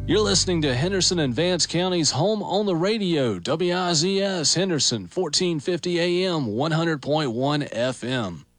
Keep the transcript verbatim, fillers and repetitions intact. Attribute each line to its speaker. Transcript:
Speaker 1: You're listening to Henderson and Vance County's Home on the Radio, W I Z S Henderson, fourteen fifty A M, one hundred point one F M.